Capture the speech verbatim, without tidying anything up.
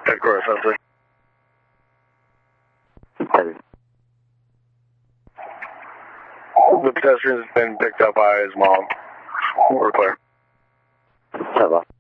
Headquarters, Huntley. Heavy. The pedestrian has been picked up by his mom. We're clear. Seven.